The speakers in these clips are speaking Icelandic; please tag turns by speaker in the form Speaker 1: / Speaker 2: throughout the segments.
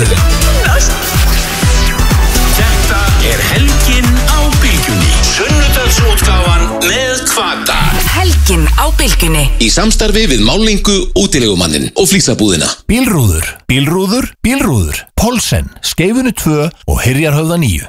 Speaker 1: Þetta helgin á Bylgjunni. Sunnudagsútgáfan með Hvata.
Speaker 2: Helgin á Bylgjunni.
Speaker 3: Í samstarfi við Málingu, útilegumannin og flísabúðina.
Speaker 4: Bílrúður, Pólsen, Skeifunni 2 og Hyrjarhöfða 9.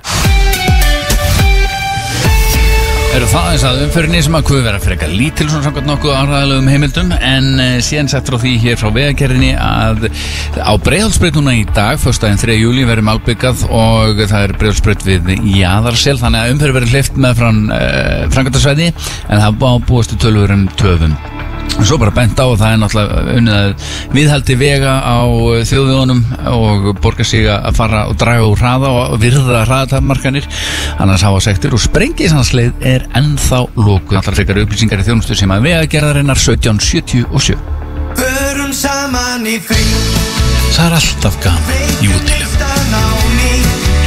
Speaker 5: Eru það eins að umferðinni sem að vera frekar lítil svona samkvæmt nokkuð áræðilegum heimildum en síðan sett frá því hér frá vegagerðinni að á Breiðholtsbraut núna í dag, föstudaginn 3. júlí verður malbikað og það er Breiðholtsbraut við Jaðarsel, þannig að umferð verður hleypt með framkvæmdasvæði en það búast töluverðum töfum. En svo bara bent á að það er náttúrulega unnið að viðhaldi vega á þjóðvegunum og borga sig að fara og draga úr hraða og virða hraðamarkanir, annars hafa sektir og Sprengisandsleið er ennþá lokuð. Allar frekar upplýsingar í þjónustu sem að vegagerðarinnar 1777.
Speaker 6: Förum saman í frí.
Speaker 4: Það er alltaf gaman í útilegum.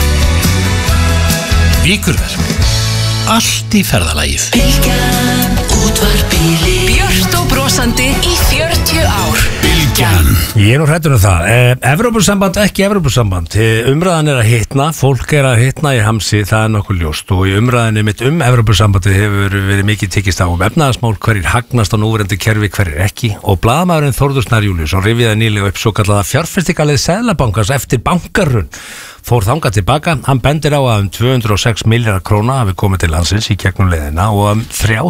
Speaker 4: Víkurverk. Allt í ferðalagið.
Speaker 2: Bylgjan, útvarpið björt og brosandi í 40 ár.
Speaker 4: Bylgjan.
Speaker 7: Ég er nú hræddur það. Evrópusamband, ekki Evrópusamband. Umræðan er að hitna, fólk er að hitna í hamsi, það er nokkuð ljóst og í umræðinni mitt Evrópusambandi hefur verið mikið tekist á efnahagsmál, hverjir hagnast á núverandi kerfi, hverjir ekki og blaðamaðurinn Þórður Snær Júlíusson rifjaði nýlega upp svo kallaða fjárfestingarleið Seðlabankans eftir bankahrun. Fór þangað tilbaka, hann bendir á að 206 milljarðar króna hafi komið til landsins í gegnum leiðina og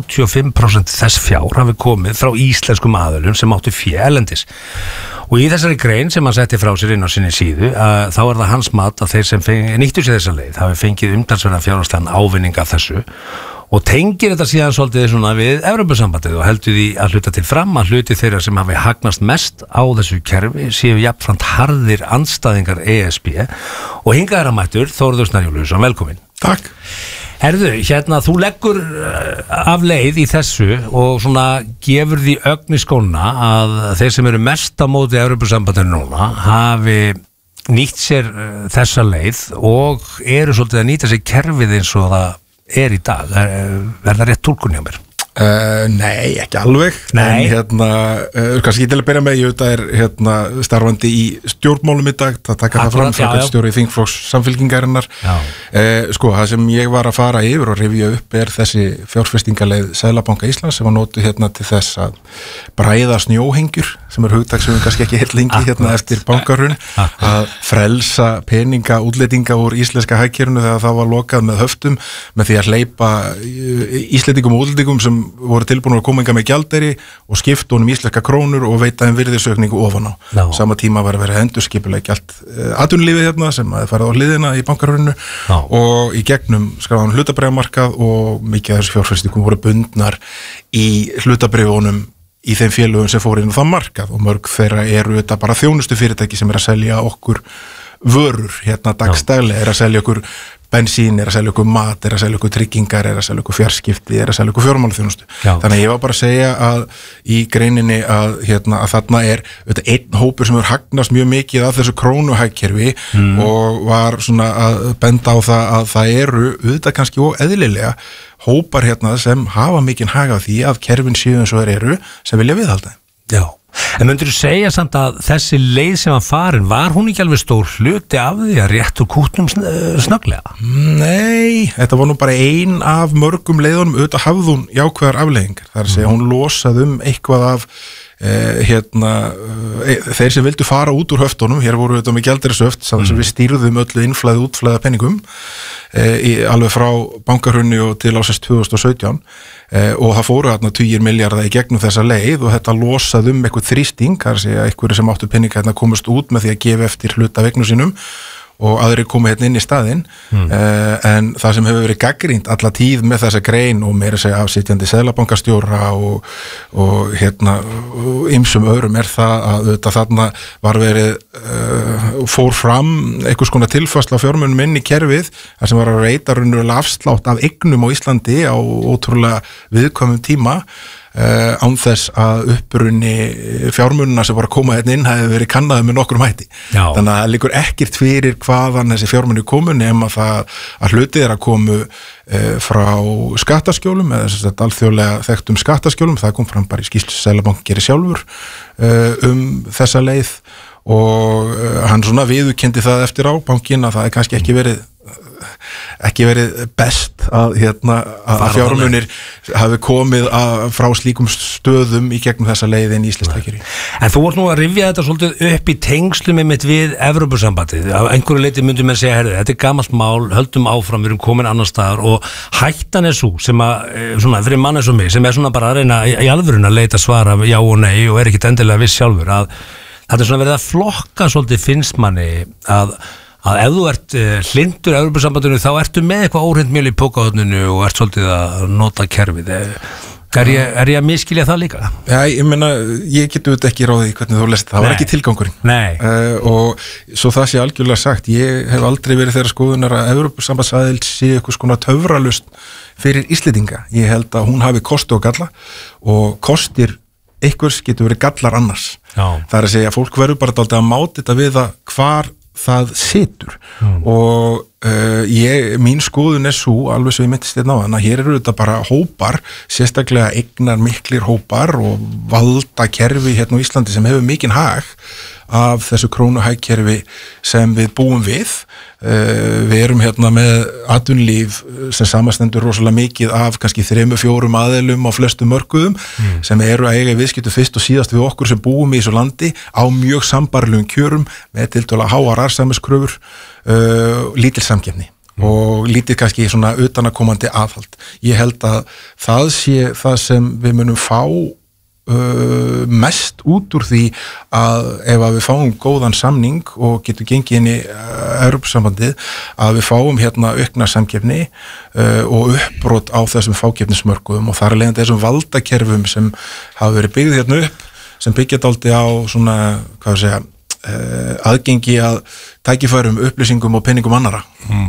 Speaker 7: 35% þess fjár hafi komið frá íslenskum aðilum sem áttu fé erlendis. Og í þessari grein sem hann setti frá sér inn á sinni síðu, þá er það hans mat að þeir sem nýttu sér þessa leið hafi fengið umtalsverðan fjárhagslegan ávinning af þessu og tengir þetta síðan svolítið svona við Evrópusambandið og heldur því að hluta til fram að hluti þeirra sem hafi hagnast mest á þessu kerfi séu jafnframt harðir andstæðingar ESB og hingað er að mættur Þórður Snær Júlíusson, velkomin.
Speaker 8: Takk.
Speaker 7: Herðu, þú leggur af leið í þessu og svona gefur því ögn í skóna að þeir sem eru mest á móti Evrópusambandið núna hafi nýtt sér þessa leið og eru svolítið að nýta sér kerfið eins og það er í dag. Er það rétt túlkun hjá mér?
Speaker 8: Nei, ekki alveg.
Speaker 7: Nei.
Speaker 8: En kannski til að byrja með, ég er starfandi í stjórnmálum í dag, það taka það fram, framkvæmdastjóri í þingflokks Samfylkingarinnar. Það sem ég var að fara yfir og rifja upp er þessi fjárfestingarleið Seðlabanka Íslands sem var notuð til þess að bræða snjóhengjur, sem er hugtak sem við kannski ekki heilt lengi eftir bankahrun, að frelsa peninga útlendinga úr íslenska hagkerfinu þegar það var lokað með höftum, með því að hleypa Íslendingum og útlendingum sem voru tilbúin að koma með gjaldeyri og skipta honum íslenska krónur og veita þeim virðisaukaningu ofan á. Sama tíma var að vera endurskipulega gjald atvinnulífið sem að farið á hliðina í bankahruninu og í gegnum skráðan hlutabréfamarkað og mikið af þessu fjárfestingum voru bundnar í hlutabréfunum í þeim félögum sem fóru inn á það markað og mörg þeirra eru þetta bara þjónustu fyrirtæki sem er að selja okkur vörur dagstæli, er að selja okkur bensín, er að selja okkur mat, er að selja okkur tryggingar, er að selja okkur fjarskipti, er að selja okkur fjármálaþjónustu. Þannig að ég var bara að segja að í greininni að þarna er einn hópur sem er hagnast mjög mikið af þessu krónuhagkerfi og var svona að benda á það að það eru auðvitað kannski og eðlilega hópar sem hafa mikinn hag af því að kerfin séu eins og þeir eru sem vilja viðhalda.
Speaker 7: Já. En myndirðu segja samt að þessi leið sem var farin, var hún ekki alveg stór hluti af því að rétt úr kútnum snögglega?
Speaker 8: Nei, þetta var nú bara ein af mörgum leiðunum, auðvitað hafði hún jákvæðar afleiðingar. Það er að segja, hún losaði eitthvað af þeir sem vildu fara út úr höftunum, hér voru þetta með gjaldeyrisöft sem við stýrðum öllu innflæði útflæða penningum alveg frá bankahrunni og til ásins 2017 og það fóru þarna 20 milljarða í gegnum þessa leið og þetta losaði eitthvað þrýsting, það er að segja einhverju sem áttu penninga komast út með því að gefa eftir hluta vegnu sínum og aðrir komið inn í staðinn en það sem hefur verið gagnrýnt alla tíð með þessa grein og meira segja afsitjandi seðlabankastjóra og ýmsum öðrum er það að þarna var verið fór fram einhvers konar tilfærsla á fjármunum inn í kerfið þar sem var að veita raunverulega afslátt af eignum á Íslandi á ótrúlega viðkvæmum tíma án þess að upprunni fjármununa sem var að koma inn hefði verið kannaði með nokkrum hætti. Þannig að það liggur ekkert fyrir hvaðan þessi fjármuni komu nema það að hluti er að komu frá skattaskjólum eða þess að alþjóðlega þekktum skattaskjólum, það kom fram bara í skýrslu Seðlabanki gerir sjálfur þessa leið og hann svona viðurkenndi það eftir á bankinn að það kannski ekki verið best að fjármunir hafi komið frá slíkum stöðum í gegnum þessa leiðin í Íslandsstækjari.
Speaker 7: En þú vart nú að rifja þetta svolítið upp í tengslum einmitt við Evrópusambandið. Af einhverju leyti myndum við segja, þetta er gamalt mál, höldum áfram, við erum komin annar staðar og hættan svo sem að, svona, fyrir mann eins og mig, sem svona bara að reyna í alvörun að leita svara já og nei og ekkert endilega viss sjálfur, að þetta svona verið að flokka svolítið finnst manni að ef þú ert hlindur Evrópusambandinu þá ertu með eitthvað óhrindmjöl í pókahotninu og ert svolítið að nota kerfið. Er ég að miskilja það líka?
Speaker 8: Já, ég meina, ég getur þetta ekki ráðið hvernig þú lest, það var ekki tilgangurinn. Og svo það sé algjörlega sagt, ég hef aldrei verið þeirra skoðunar að Evrópusambandsaðild sé eitthvað skona töfralust fyrir Íslendinga. Ég held að hún hafi kosti og galla og kostir einhvers getur verið gallar annars. Það er að segja að fólk verður bara dálítið að máta þetta við að hvar það situr og mín skoðun svo alveg svo ég myndist þetta á þannig að hér eru þetta bara hópar, sérstaklega eignar miklir hópar og valda kerfi hérna á Íslandi sem hefur mikinn hag af þessu krónuhagkerfi sem við búum við. Við erum hérna með atvinnulíf sem samastendur rosalega mikið af kannski 3-4 aðilum á flestum mörkuðum sem eru að eiga í viðskiptum fyrst og síðast við okkur sem búum í þessu landi á mjög sambarlegum kjörum með tiltölulega háar arðsemiskröfur, lítil samkeppni og lítið kannski svona utanakomandi aðhald. Ég held að það sé það sem við munum fá mest út úr því að ef að við fáum góðan samning og getum gengið inn í Evrópusambandið að við fáum hérna aukna samkeppni og uppbrot á þessum fákeppnismörkuðum og þar leiðandi þessum valdakerfum sem hafa verið byggð hérna upp sem byggja dálítið á svona, hvað við segja, aðgengi að tækifærum, upplýsingum og penningum annara.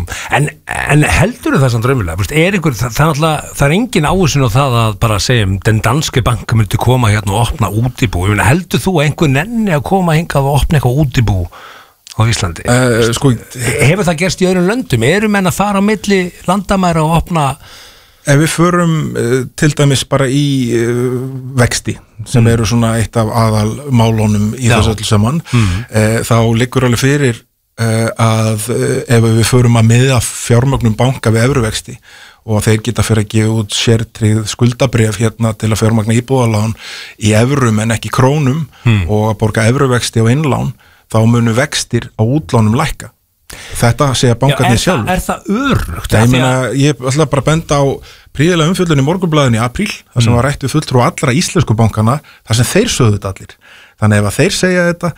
Speaker 7: En heldur það samt raunverulega? Það er engin áherslun á það að bara segja den danske bank myndi koma hérna og opna útibú. Heldur þú að einhver nenni að koma hingað og opna eitthvað útibú á Íslandi? Hefur það gerst í öðrum löndum? Eru menn að fara á milli landamæra og opna?
Speaker 8: Ef við förum til dæmis bara í vexti sem eru svona eitt af aðalmálunum í þessu öll saman, þá liggur alveg fyrir að ef við förum að miða fjármögnum banka við evruvexti og þeir geta fyrir að gefa út sértryggð skuldabréf hérna til að fjármagna íbúðalán í evrum en ekki krónum og að borga evruvexti á innlán, þá munu vextir á útlánum lækka. Þetta segja bankarnir sjálf.
Speaker 7: Er það örugt?
Speaker 8: Ég ætla bara að benda á príðilega umfjöllun í Morgunblaðinu í apríl, þar sem var rætt við fulltrúa allra íslensku bankana, þar sem þeir sögðu þetta allir. Þannig ef að þeir segja þetta,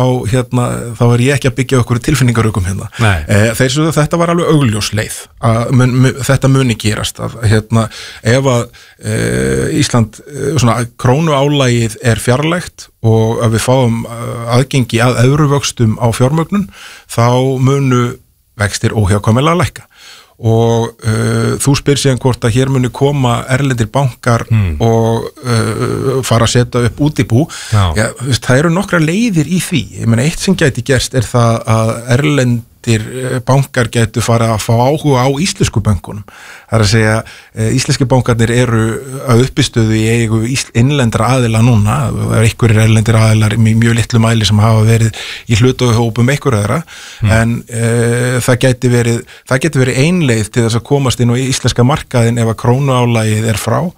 Speaker 8: þá er ég ekki að byggja okkur tilfinningarökum hérna. Þeir sögðu að þetta var alveg augljós leið, þetta muni gerast. Ef að Ísland, svona krónuálagið er fjarlægt og að við fáum aðgengi að evruvöxtum á fjármögnun, þá munu vextir óhjákvæmilega lækka. Og þú spyr síðan hvort að hér muni koma erlendir bankar og fara að setja upp útibú. Það eru nokkra leiðir í því. Ég meina, eitt sem gæti gerst er það að erlendir bankar gætu fara að fá áhuga á íslensku bankunum. Það er að segja, íslenski bankarnir eru að uppistöðu í eigu innlendra aðila núna, það er einhverjir erlendir aðilar í mjög litlu mæli sem hafa verið í hluthópum einhverjara, en það gæti verið einleið til þess að komast inn á íslenska markaðin ef að krónuálagið er frá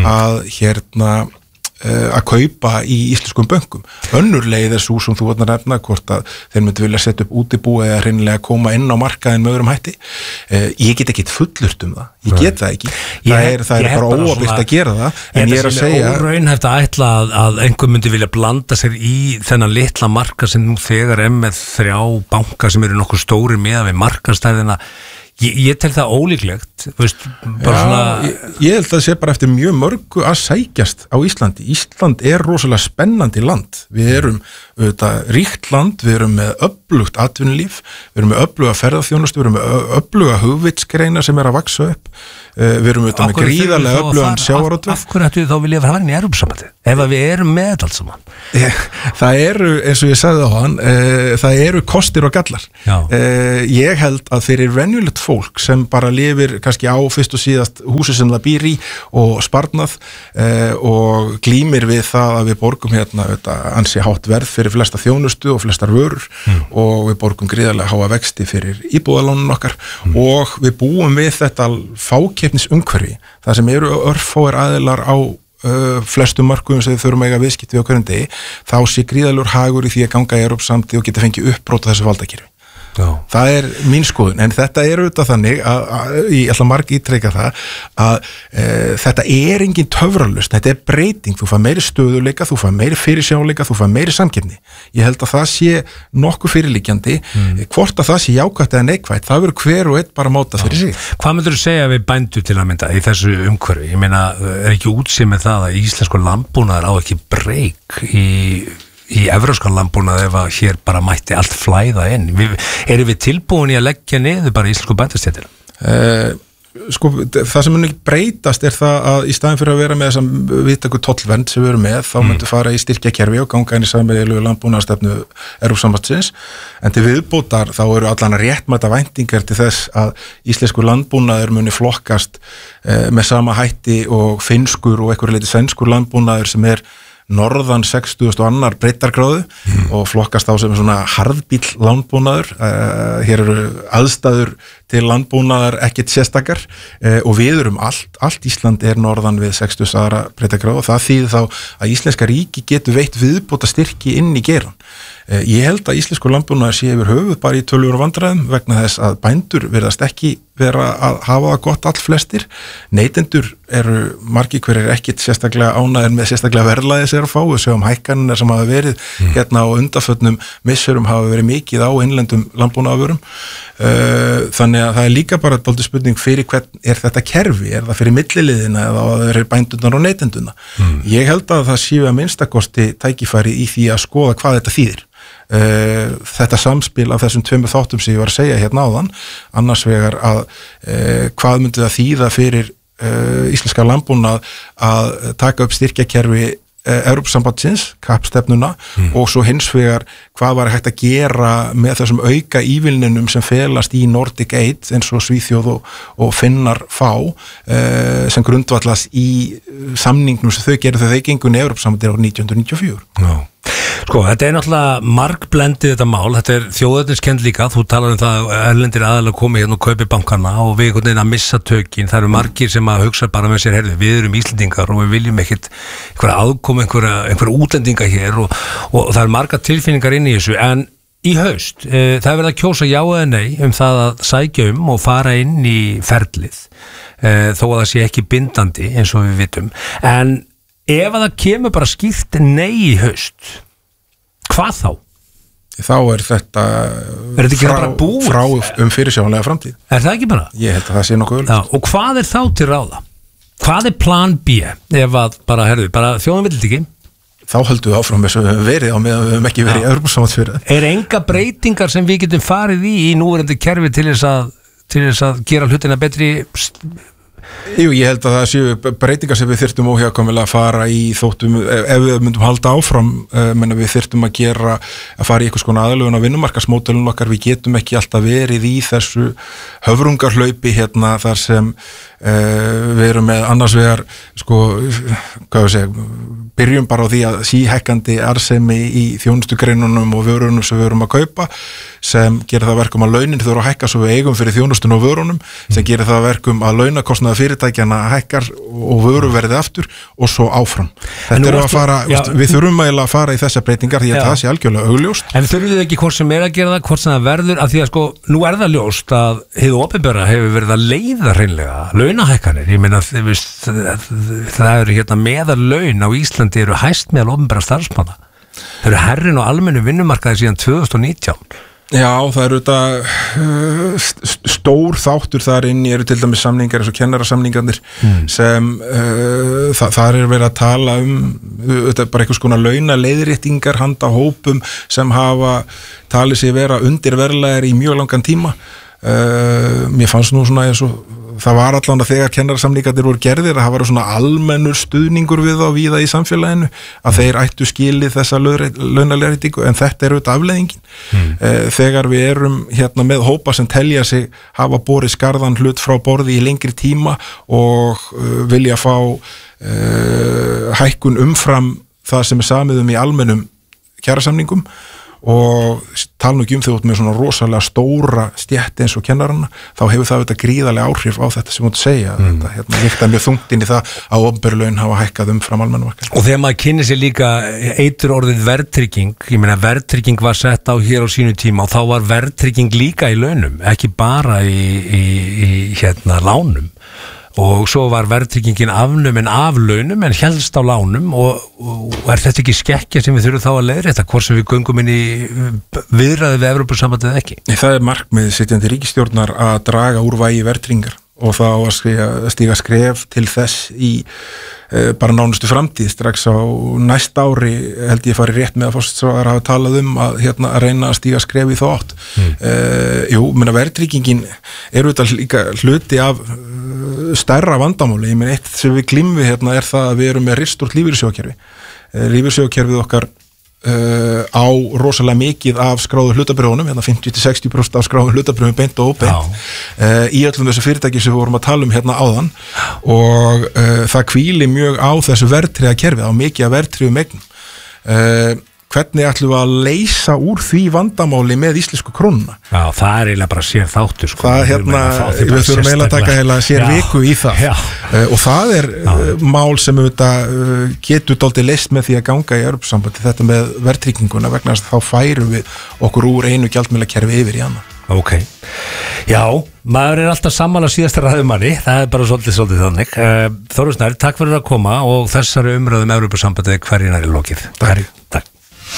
Speaker 8: að að kaupa í íslenskum bönkum. Önnur leið er svo sem þú varst að nefna hvort að þeir myndi vilja setja upp útibú eða hreinlega koma inn á markaðin með öðrum hætti. Ég get ekki fullurt um það. Ég get það ekki. Það er bara óábyrgt að gera það. En ég er að segja
Speaker 7: óraunhæft að ætla að einhver myndi vilja blanda sér í þennan litla markað sem nú þegar er með 3 banka sem eru nokkuð stóri með við markaðstærðina. Ég tel það ólíklegt, veist,
Speaker 8: ég held að það sé bara eftir mjög mörgu að sækjast á Íslandi. Ísland er rosalega spennandi land. Við erum ríkt land, við erum með öflugt atvinnulíf, við erum með öfluga ferðaþjónustu, við erum með öfluga hugvitsgreina sem er að vaxa upp, við erum með gríðarlega öflugan sjávarútveg.
Speaker 7: Af hverju ættu þá vilja fara inn í Evrópusambandið ef við erum með þetta allt saman?
Speaker 8: Það eru, eins og ég sagði á hann, það eru kostir og gallar. Ég held að fyrir venjulegt fólk sem bara lifir kannski á fyrst og síðast húsi sem það býr í og sparnað og glímir við það að við borgum hérna ansi hátt verð fyrir flesta þjónustu og flestar vörur og við borgum gríðarlega háa vexti fyrir íbúðalánun okkar og við búum við þetta fákeppnisumhverfi þar sem eru örfáir aðilar á flestum markuðum sem þau þurfum að eiga viðskipti á hverjum degi, þá sé gríðarlegur hagur í því að ganga í Evrópusambandið og geta fengið uppbrot þessu valdakerfi. Það mín skoðun, en þetta auðvitað þannig að ég ætla marg ítreka það að þetta engin töfralausn, þetta breyting, þú fær meiri stöðuleika, þú fær meiri fyrirsjáleika, þú fær meiri samkeppni. Ég held að það sé nokkuð fyrirliggjandi, hvort að það sé jákvætt eða neikvætt, það verður hver og einn bara máta fyrir sig.
Speaker 7: Hvað myndur þú segja við bændur til að mynda í þessu umhverfi? Ég meina, ekki útsýð með það að íslensku landbúnaður á ekki breyk í evrópskan landbúnað ef að hér bara mætti allt flæða inn. Erum við tilbúin í að leggja niður bara íslensku bændastjættir?
Speaker 8: Sko, það sem mun ekki breytast það að í staðin fyrir að vera með þessam viðtöku tollvernd sem við erum með, þá myndu fara í styrkjakerfi og ganga inn í sameiginlegu landbúnaðarstefnu Evrópusambandsins, en til viðbótar þá eru allan réttmæta væntingar til þess að íslensku landbúnaður muni flokkast með sama hætti og finnskur og einhverju leyti svenskur landbúnaður sem norðan 60.2 breiddargráðu og flokkast á sem svona harðbíll landbúnaður. Hér eru aðstæður til landbúnaðar ekkert sérstakar og við erum allt Ísland norðan við 60.2 breiddargráðu og það þýðir þá að íslenska ríki getur veitt viðbóta styrki inn í geirann. Ég held að íslensku landbúnaður sé yfir höfuð bara í tölugur vandræðum vegna þess að bændur virðast ekki vera að hafa það gott all flestir. Neytendur eru margir hverjir ekkit sérstaklega ánægðir með sérstaklega verðlagið sem að fá, við sjáum hækkanir sem hafa verið hérna á undanförnum misserum hafa verið mikið á innlendum landbúnaðarvörum. Þannig að það líka bara dálítið spurning fyrir hvern þetta kerfi, það fyrir milliliðina eða bændurnar og neytenduna. Ég held að það séu að minnstakosti tækifæri í því að skoða hvað þetta þýðir. Þetta samspil af þessum tveimur þáttum sem ég var að segja hérna áðan, annars vegar að hvað myndi það þýða fyrir íslenska landbúnað að taka upp styrkjakerfi Evrópusambandsins, kappstefnuna og svo hins vegar hvað var hægt að gera með þessum auka ívilninum sem felast í Nordic Aid eins og Svíþjóð og Finnar fá sem grundvallast í samningnum sem þau gerðu þegar þau gengu inn í Evrópusambandið árið 1994.
Speaker 7: Sko, þetta náttúrulega margblendið þetta mál, þetta þjóðerniskend líka, þú talar það að erlendir aðalega komi hérna og kaupi bankana og við einhvern veginn að missa tökin, það eru margir sem að hugsa bara með sér, heyrðu, við erum Íslendingar og við viljum ekkit einhverja aðkomu, einhverja útlendinga hér og það eru marga tilfinningar inn í þessu, en í haust, það er verið að kjósa já eða nei það að sækja og fara inn í ferlið, þó að það sé ekki bindandi eins og við vitum, en ef að það kemur bara skýrt nei í haust, hvað þá?
Speaker 8: Þá þetta frá fyrirsjáanlega framtíð.
Speaker 7: Er það ekki bara?
Speaker 8: Ég held að það sé nokkuð
Speaker 7: auðvitað. Og hvað þá til ráða? Hvað plan B ef að bara þjóðan vill ekki?
Speaker 8: Þá höldum við áfram þess að við höfum verið á meðan við höfum ekki verið í Evrópusambandsfyrir.
Speaker 7: Enga breytingar sem við getum farið í núverandi kerfi til þess að gera hlutina betri?
Speaker 8: Jú, ég held að það séu breytingar sem við þyrftum óhjákvæmilega að fara í þóttum, ef við myndum halda áfram við þyrftum að fara í einhvers konar aðlögun á vinnumarkaðsmódelun okkar, við getum ekki alltaf verið í þessu höfrungarhlaupi hérna þar sem við erum með annars vegar byrjum bara á því að síhækkandi arðsemi í þjónustugreinunum og vörunum sem við erum að kaupa sem gerir það verkum að launin þurfa að hækka svo við eigum fyrir þjónustun og vörunum sem gerir það verkum að launakostnaður fyrirtækjana hækkar og vöru verði aftur og svo áfram. Þetta eru að fara, við þurfum að fara í þessa breytingar því að það sé algjörlega augljóst.
Speaker 7: En þurfum við ekki hvort sem að gera það, hvort sem það verður, af því að nú er það ljóst að hið opinbera hefur verið að leiða hreinlega launahækkanir. Ég meina það eru hérna meðal laun á Íslandi eru hæst meðal opinbera starfsmanna. Það eru herrin og almennu vinnumarkaði síðan 2019.
Speaker 8: Já, það eru þetta stór þáttur þar inni eru til dæmis samningar eins og kennarasamningarnir sem þar verið að tala þetta bara einhvers konar launaleiðréttingar handa hópum sem hafa talið sig vera undir verðlægir í mjög langan tíma. Mér fannst nú svona eins og það var allan að þegar kennarasamningarnir voru gerðir að það var svona almennur stuðningur við þá víða í samfélaginu að þeir ættu skilið þessa launaleiðréttingu en þetta er auðvitað afleiðingin þegar við erum hérna með hópa sem telja sig hafa borið skarðan hlut frá borði í lengri tíma og vilja fá hækkun umfram það sem samið í almennum kjarasamningum og tala nú ekki þegar út með svona rosalega stóra stétt eins og kennarana þá hefur það auðvitað gríðarlega áhrif á þetta sem þú segja þetta hérna líkta mjög þungt inn í það að opinberu laun hafa hækkað umfram almennum markaði.
Speaker 7: Og þegar maður kynni sér líka eitur orðið verðtrygging, ég meina verðtrygging var sett á hér á sínu tíma og þá var verðtrygging líka í launum, ekki bara í hérna lánum. Og svo var verðtryggingin afnumin af launum en helst á lánum og er þetta ekki skekkja sem við þurfum þá að leiðrétta hvort sem við göngum inn í viðræði við Evrópusambandið eða ekki?
Speaker 8: Það er markmið sitjandi ríkisstjórnar að draga úr vægi verðtryggingar og þá að stíga skref til þess í bara nánustu framtíð strax á næsta ári held ég fari rétt með að forsætisráðherra hafa talað að hérna að reyna að stíga skref í þá átt. Menna verðtryggingin er auðvitað líka hluti af stærra vandamáli, ég meina eitt sem við glímum við hérna er það að við erum með riststórt lífeyrissjóðakerfi. Lífeyrissjóðakerfið okkar á rosalega mikið af skráðu hlutabrjónum, hérna 50-60% af skráðu hlutabrjónum beint og óbeint í öllum þessu fyrirtæki sem við vorum að tala hérna áðan og það hvíli mjög á þessu verðtryggða kerfi, á mikið af verðtryggðum eignum. Hvernig ætlum við að leysa úr því vandamáli með íslensku krónuna? Já, það er eiginlega bara sér þáttur sko. Það hérna, við þurfum eiginlega að taka eiginlega sér viku í það og það er mál sem getur dálítið leyst með því að ganga í Evrópusambandi þetta með verðtrygginguna vegna þess að þá færum við okkur úr einu gjaldmiðlakerfi yfir í annað. Ok, já, maður er alltaf sammála síðasta ræðumanni, það er bara svolítið þannig. Þórður Snær, takk fyrir að koma og þessari umræðum Evrópusambandi hverju nær í lokið. Takk.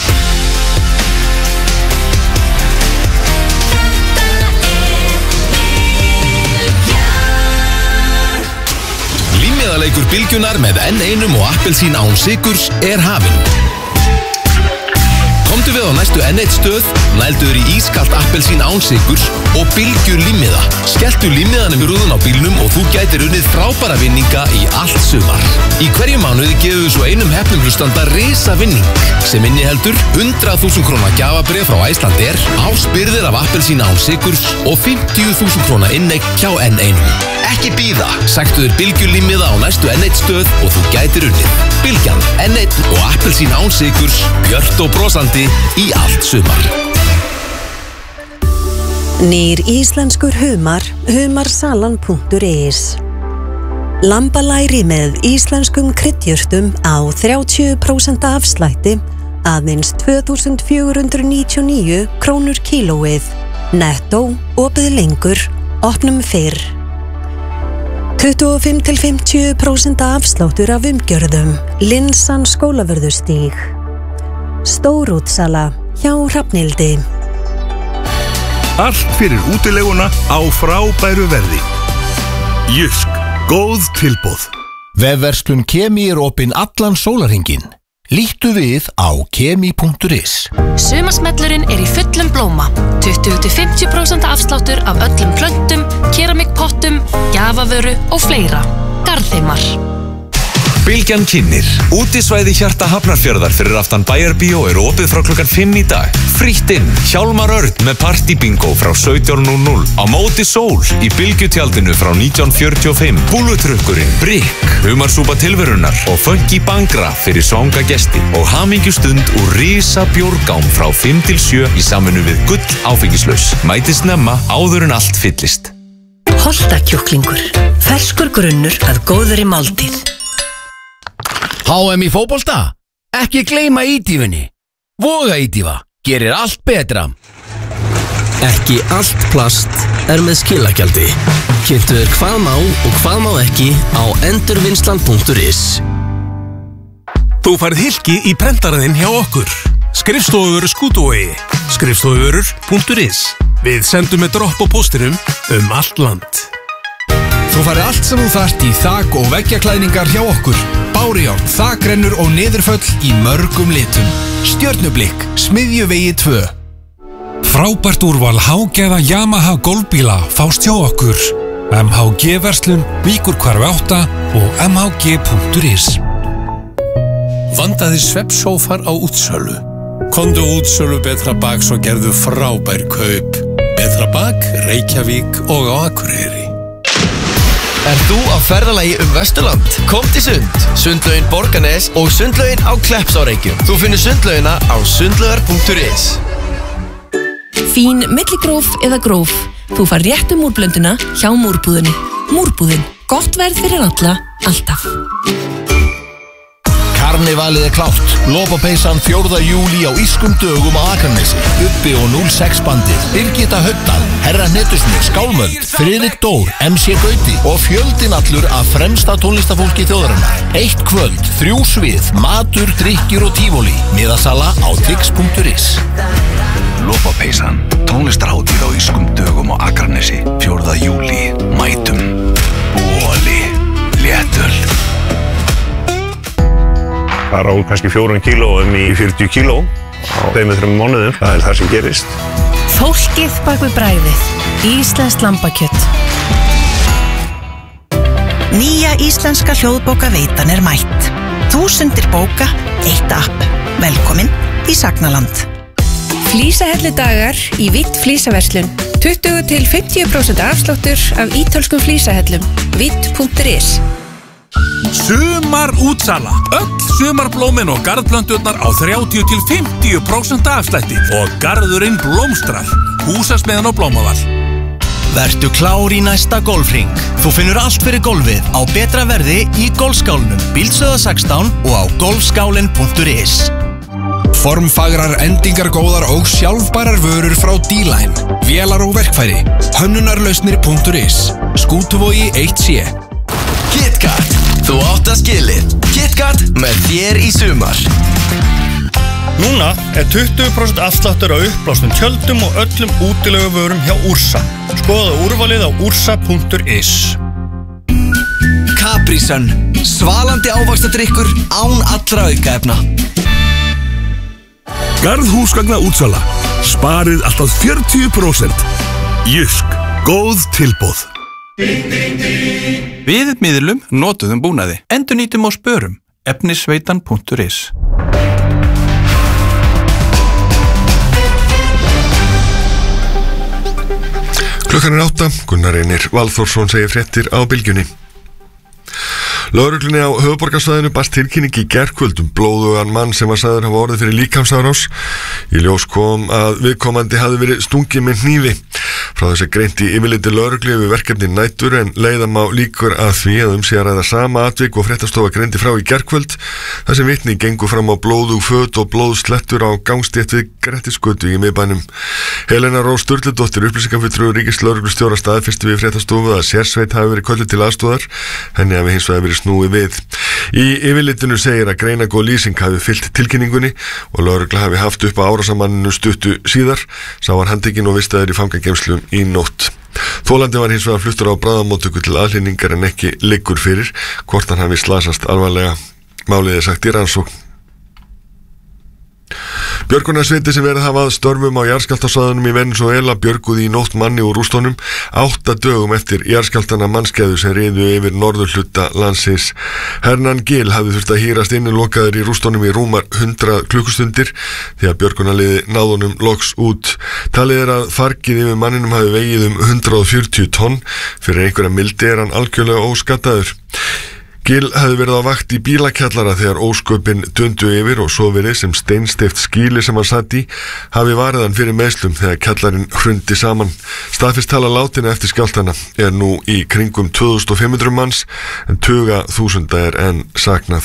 Speaker 1: Límmiðaleikur Bylgjunar með N1 og appelsín án sykurs er hafinn. Komdu við á næstu N1 stöð, nælduður í ískalt appelsín án sykurs og Bylgju límmiða. Skelltu límmiðanum í rúðun á bílnum og þú gætir unnið frábæra vinninga í allt sumar. Í hverju mánuði gefum við svo einum heppnum hlustanda risa vinning sem inniheldur 100.000 króna gjafabréf frá Icelandair, áspyrðir af appelsín án sykurs og 50.000 króna inneign hjá N1. Ekki bíða, sæktu þér Bylgju límmiða á næstu N1 stöð og þú gætir unnið. Bylgjan, N1 og appelsín án sykurs, björt og brosandi í allt sumar.
Speaker 9: Nýr íslenskur humar, humarsalan.is. Lambalæri með íslenskum kryddjurtum á 30% afslætti, aðeins 2.499 krónur kílóið. Nettó, opið lengur, opnum fyrr. 25-50% afsláttur af umgjörðum, Linsan Skólavörðustíg. Stórútsala hjá Hrafnildi.
Speaker 10: Allt fyrir útileguna á frábæru verði. Jysk, góð tilboð.
Speaker 1: Vefverslun Kemi er opinn allan sólarhringinn. Líttu við á kemi.is.
Speaker 2: Sumarsmellurinn er í fullum blóma. 20-50% afsláttur af öllum plöntum, keramikpottum, gjafavöru og fleira. Garðheimar.
Speaker 11: Bylgjan kynnir. Útisvæði hjarta Hafnarfjarðar fyrir aftan Bæjarbíó er opið frá klukkan 5 í dag. Frítt inn. Hjálmar Örn með partybingo frá 17:00. Á móti sól í Bylgjutjaldinu frá 1945. Búlutrukkurinn, Brikk, humarsúpa tilverunar og funky bangra fyrir svanga gesti. Og hamingjustund úr risa bjórgám frá 5 til 7 í samvinnu við Gull áfengislaus. Mæti snemma áður en allt fyllist.
Speaker 12: Holtakjúklingur. Ferskur grunnur að góðri máltíð.
Speaker 13: HM í fótbolta? Ekki gleyma ídífunni. Voga ídífa. Gerir allt betra.
Speaker 14: Ekki allt plast er með skilagjaldi. Kynntu þér hvað má og hvað má ekki á endurvinnslan.is.
Speaker 10: Þú færð hylki í prentaraðinn hjá okkur. Skrifstofuvörur Skútuvogi. Skrifstofuvörur.is. Við sendum með dropp á póstinum allt land.
Speaker 15: Þú færði allt sem þú þarft í þak- og veggjaklæðningar hjá okkur. Bárujárn, þakrennur og niðurföll í mörgum litum. Stjörnublikk, Smiðjuvegi 2. Frábært úrval hágæða Yamaha golfbíla fást hjá okkur. MHG Verslun, Víkurhvarfi 8 og mhg.is.
Speaker 16: Vandaði svefnsófar á útsölu. Komdu útsölu Betra Bak svo gerðu frábær kaup. Betra Bak, Reykjavík og á Akureyri.
Speaker 17: Þú á ferðalagi Vesturland? Kom til Sund, Sundlaugin Borgarnes og Sundlaugin á Kleppsárreykjum. Þú finnur sundlaugina á sundlaugar.is.
Speaker 18: Fín milligróf eða gróf. Þú fær réttu múrblönduna hjá Múrbúðinni. Múrbúðin. Gott verð fyrir alla, alltaf.
Speaker 13: Karnevalið klárt. Lopapeysan 4. júlí á Írskum dögum á Akranesi. Ubbi og 06 bandið. Birgitta Högdal, Herra Hnetusmjör, Skálmöld, Friðrik Dór, MC Gauti og fjöldinn allur af fremsta tónlistafólki þjóðarinnar. 1 kvöld, 3 svið, matur, drykkir og tífóli. Miðasala á tix.is.
Speaker 19: Lopapeysan, tónlistarhátíð á Írskum dögum á Akranesi. 4. júlí, mætum. Bóli, léttöl.
Speaker 20: Það á kannski 4 kílóum í 40 kíló á 2-3 mánuðum. Það það sem gerist.
Speaker 12: Fólkið bak við bragðið. Íslenskt lambakjöt.
Speaker 21: Nýja íslenska hljóðbókaveitan mætt. Þúsundir bóka, 1 app. Velkomin í Sagnaland.
Speaker 22: Flísahelludagar í Vitt flísaverslun. 20-50% afsláttur af ítölskum flísahellum. Vitt.is.
Speaker 15: Sumar útsala. Öll sumarblómin og garðplönturnar á 30-50% afslætti og garðurinn blómstrar. Húsasmiðjan og Blómavall.
Speaker 17: Vertu klár í næsta golfring. Þú finnur allt fyrir golfið á betra verði í Golfskálunum, Bíldsöða 16 og á golfskálin.is.
Speaker 15: Formfagrar, endingargóðar og sjálfbærar vörur frá D-Line. Vélar og verkfæri. Hönnunarlausnir.is. Skútuvogi 1C.
Speaker 17: KitKat. Þú átt að skilið. KitKat með þér í sumar.
Speaker 23: Núna 20% afsláttur á uppblásnum tjöldum og öllum útileguvörum hjá Ursa. Skoða úrvalið á ursa.is.
Speaker 17: Capri Sun. Svalandi ávaxtadrykkur án allra aukaefna.
Speaker 10: Garðhúsgagna útsala. Sparið alltaf 40%. Jysk. Góð tilboð.
Speaker 24: Við miðlum notuðum búnaði. Endurnýtum og spörum. Efnisveitan.is.
Speaker 25: Klukkan 8, Gunnar Reynir Valþórsson segir fréttir á Bylgjunni. Lögreglunni á höfuðborgarsvæðinu barst tilkynning í gærkvöld blóðugan mann sem var sagður hafa orðið fyrir líkamsárás. Í ljós kom að viðkomandi hafði verið stungið með hnífi. Frá þessi greint í yfirliti lögreglu yfir verkefni nætur en leiða má líkur að því að sé að ræða sama atvik og fréttastofa greindi frá í gærkvöld þar sem vitni gengu fram á blóðug föt og blóðslettur á gangstétt við Grettisgötu í miðbænum. Helena Rós Sturludóttir, upplýsingafulltrúi ríkislögreglustjóra, staðfesti við fréttastofu að sérsveit hafi verið kölluð til aðstoðar. Henni hafi hins vegar verið snúið við. Í yfirlitinu segir að greinagóð lýsing hafi fylgt tilkynningunni og lögregla hafi haft upp á árásamanninu stuttu síðar. Sá var handtekinn og vistaður í fangageymslum í nótt. Þolandi var hins vegar fluttur á bráðamóttöku til aðhlynningar en ekki liggur fyrir hvort hann hafi slasast alvarlega. Málið sagt í rannsókn. Björgunarsveitir sem verið hafa að störfum á jarðskjálftasvæðunum í Venezuela björguðu í nótt manni úr rústunum 8 dögum eftir jarðskjálftana mannskæðu sem riðu yfir norðurhluta landsins. Hernan Gil hafði þurft að hírast innilokaður í rústunum í rúmar 100 klukkustundir því að björgunarliði náðunum loks út. Talið að fargið yfir manninum hafi vegið 140 tonn. Fyrir einhverja mildi hann algjörlega óskattaður. Gil hefði verið á vakt í bílakjallara þegar ósköpin dundu yfir og svo verið sem steinsteypt skýli sem hann satt í hafi varið hann fyrir meiðslum þegar kjallarinn hrundi saman. Staðfest tala látinna eftir skjálftana nú í kringum 2500 manns en tuga þúsunda enn saknað.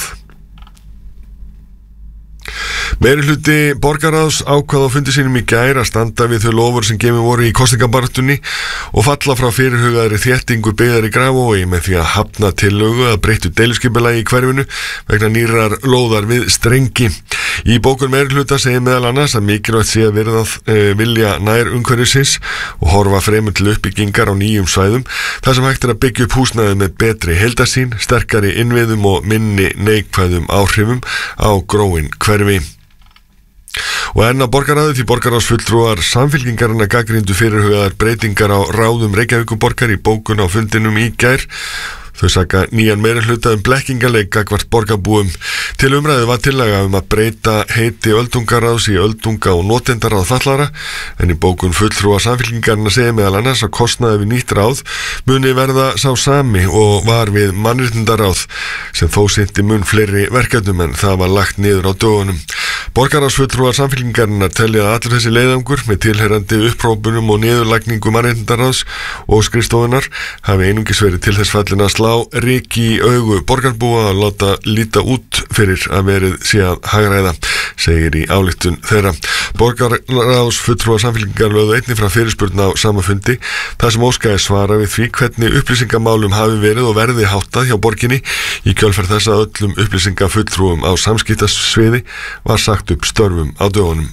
Speaker 25: Meirihluti borgarráðs ákvað á fundi sínum í gær að standa við þau lofur sem gefin voru í kosningabaráttunni og falla frá fyrirhugaðri þéttingu byggðar í Grafarvogi með því að hafna tillögu að breyttu deiliskipulagi í hverfinu vegna nýrrar lóðar við Strengi. Í bókun meirihluta segir meðal annars að mikilvægt sé að virða vilja nær umhverfisins og horfa fremur til uppbyggingar á nýjum svæðum þar sem hægt að byggja upp húsnæði með betri heildarsýn, sterkari innviðum og minni neikvæðum áhrifum á gróin hverfi. Og enn á borgarráði því borgarráðsfulltrúar Samfylkingarinnar gagnrýndu fyrirhugaðar breytingar á ráðum Reykjavíkurborgar í bókun á fundinum í gær. Þau saka nýjan meirihluta blekkingarleik gagnvart borgarbúum. Til umræðu var tillaga að breyta heiti öldungaráðs í öldunga- og notendaráð fatlara, en í bókun fulltrúa Samfylkingarinnar segir meðal annars að kostnaði við nýtt ráð muni verða sá sami og var við mannréttindaráð sem þó sinnti mun fleiri verkefnum en það var lagt niður á dögunum. Borgarráðsfulltrúar Samfylkingarinnar telja að allur þessi leiðangur með tilheyrandi upprópunum og niðurlagningu mannréttindaráðs og skrifstofunar hafi einungis verið til þess fallin að slá ryki í augu borgarbúa að láta líta út fyrir að verið sé að hagræða, segir í ályktun þeirra. Borgarráðsfulltrúar Samfylkingar lögðu einnig frá fyrirspurn á sama fundi þar sem óskaði svara við því hvernig upplýsingamálum hafi verið og verði háttað hjá borginni í kjölfar þess að öllum upplýsingafulltrúum á samskiptasviði var sagt upp störfum á dögunum.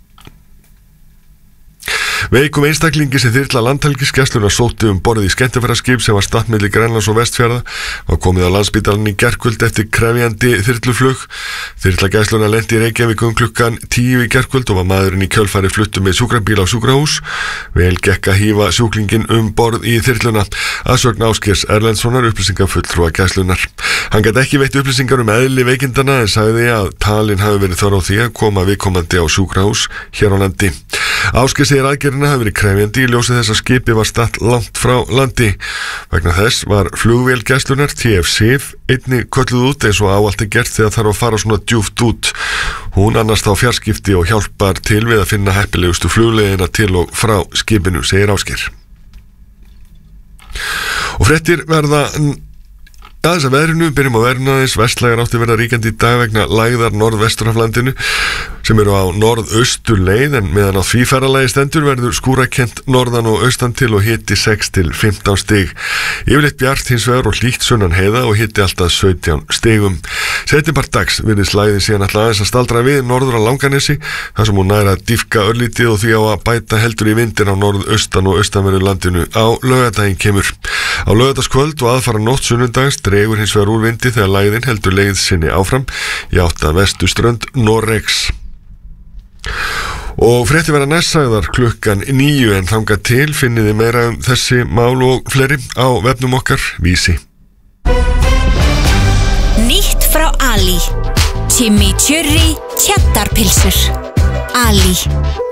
Speaker 25: Veikum einstaklingi sem þyrla landhelgisgæsluna sótti borð í skemmtiferðaskip sem var statt milli Grænlands og Vestfjarða var komið á Landspítalann í gærkvöld eftir krefjandi þyrluflug. Þyrla gæsluna lenti í Reykjavík klukkan 10 í gærkvöld og var maðurinn í kjölfari fluttur með sjúkrabíl á sjúkrahús. Vel gekk að hífa sjúklingin borð í þyrluna. Aðsögn Ásgeirs Erlendssonar upplýsingafulltrúa gæslunar. Hann gat ekki veitt upplýsingar eðli veikindana en sagði að talin hafi verið þörf á því að koma viðkomandi á sjúkrahús hér á landi. Ásgeir segir aðgerðina hafi verið krefjandi í ljósi þess að skipi var statt langt frá landi. Vegna þess var flugvél gæslunar TF-SIF einnig kölluð út eins og áallt gert þegar þarf að fara svona djúpt út. Hún annast á fjarskipti og hjálpar til við að finna heppilegustu flugleiðina til og frá skipinu, segir Ásgeir. Og fréttir verða aðeins að veðrinu, byrjum á veðrinu aðeins. Vestlægar átti verða ríkjandi í dag vegna lægðar norðvestur af landinu sem eru á norðaustur leið en meðan á því ferðalagi stendur verður skúrakent norðan og austan til og hiti 6 til 15 stig. Yfirleitt bjart hins vegar og hlýtt sunnan heiða og hiti alltaf 17 stigum. Seinnipart dags virðist lægðin síðan alltaf aðeins að staldra við norður á Langanesi þar sem hún nær að dýpka örlítið og því á að bæta heldur í vindin á norðaustan og austanverðu landinu á laugardaginn kemur. Á laugardagskvöld og aðfara nótt sunnudags dregur hins vegar úr vindi þegar lægðin heldur leið sinni áfram í átt að vestuströnd Noregs. Og fréttir verða næst sagðar klukkan 9 en þangað til finniði meira þessi mál og fleiri á vefnum okkar Vísi.
Speaker 3: Nýtt frá Ali. Chimichurri Cheddarpilsur. Ali.